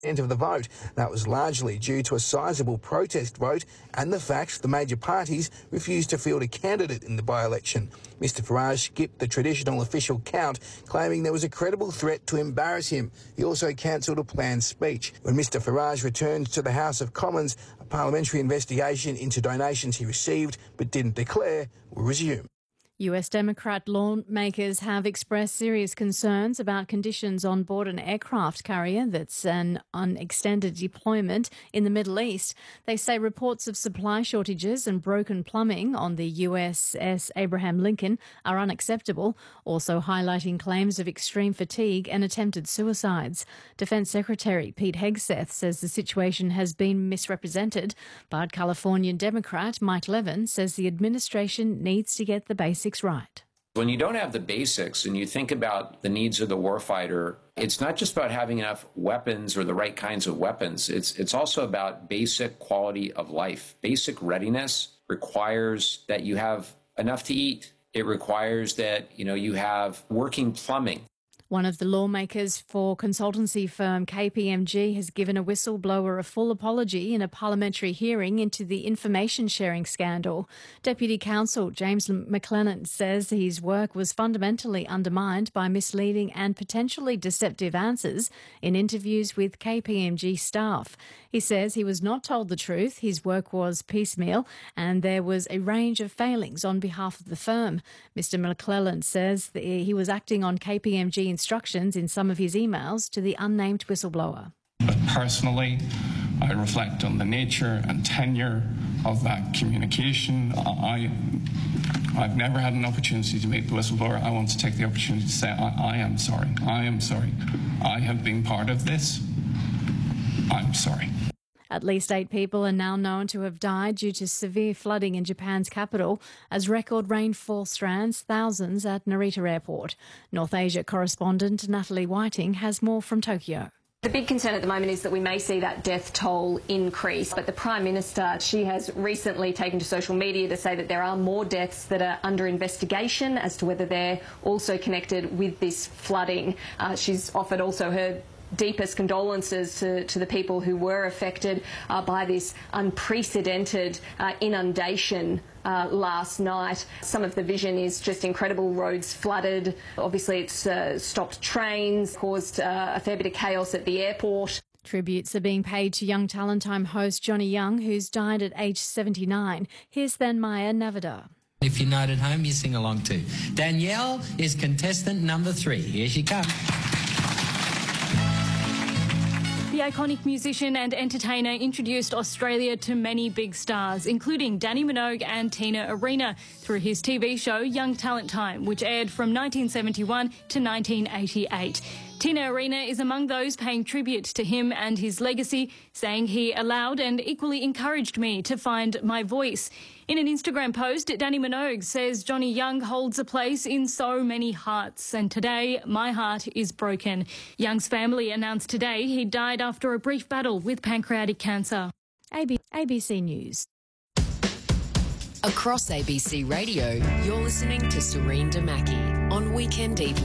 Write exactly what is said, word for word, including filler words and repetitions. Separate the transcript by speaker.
Speaker 1: of the vote. That was largely due to a sizable protest vote and the fact the major parties refused to field a candidate in the by-election. Mister Farage skipped the traditional official count, claiming there was a credible threat to embarrass him. He also cancelled a planned speech. When Mister Farage returned to the House of Commons, a parliamentary investigation into donations he received but didn't declare will resume.
Speaker 2: U S Democrat lawmakers have expressed serious concerns about conditions on board an aircraft carrier that's an, on extended deployment in the Middle East. They say reports of supply shortages and broken plumbing on the U S S Abraham Lincoln are unacceptable, also highlighting claims of extreme fatigue and attempted suicides. Defence Secretary Pete Hegseth says the situation has been misrepresented, but Californian Democrat Mike Levin says the administration needs to get the basics right.
Speaker 3: When you don't have the basics and you think about the needs of the warfighter, it's not just about having enough weapons or the right kinds of weapons. It's it's also about basic quality of life. Basic readiness requires that you have enough to eat. It requires that, you know, you have working plumbing.
Speaker 2: One of the lawmakers for consultancy firm K P M G has given a whistleblower a full apology in a parliamentary hearing into the information sharing scandal. Deputy Counsel James McClellan says his work was fundamentally undermined by misleading and potentially deceptive answers in interviews with K P M G staff. He says he was not told the truth, his work was piecemeal, and there was a range of failings on behalf of the firm. Mister McClellan says that he was acting on K P M G instructions in some of his emails to the unnamed whistleblower.
Speaker 4: But personally, I reflect on the nature and tenure of that communication. I, I've never had an opportunity to meet the whistleblower. I want to take the opportunity to say I, I am sorry. I am sorry. I have been part of this. I'm sorry.
Speaker 2: At least eight people are now known to have died due to severe flooding in Japan's capital as record rainfall strands thousands at Narita Airport. North Asia correspondent Natalie Whiting has more from Tokyo.
Speaker 5: The big concern at the moment is that we may see that death toll increase. But the Prime Minister, she has recently taken to social media to say that there are more deaths that are under investigation as to whether they're also connected with this flooding. Uh, she's offered also her deepest condolences to, to the people who were affected uh, by this unprecedented uh, inundation uh, last night. Some of the vision is just incredible. Roads flooded. Obviously, it's uh, stopped trains, caused uh, a fair bit of chaos at the airport.
Speaker 2: Tributes are being paid to Young Talent Time host Johnny Young, who's died at age seventy-nine. Here's then Maya Navada.
Speaker 6: If you're not at home, you sing along too. Danielle is contestant number three. Here she comes.
Speaker 7: The iconic musician and entertainer introduced Australia to many big stars, including Danny Minogue and Tina Arena, through his T V show Young Talent Time, which aired from nineteen seventy-one to nineteen eighty-eight. Tina Arena is among those paying tribute to him and his legacy, saying he allowed and equally encouraged me to find my voice. In an Instagram post, Danny Minogue says Johnny Young holds a place in so many hearts, and today my heart is broken. Young's family announced today he died after a brief battle with pancreatic cancer.
Speaker 2: A B C News.
Speaker 8: Across A B C Radio, you're listening to Serene Damaki on Weekend Evening.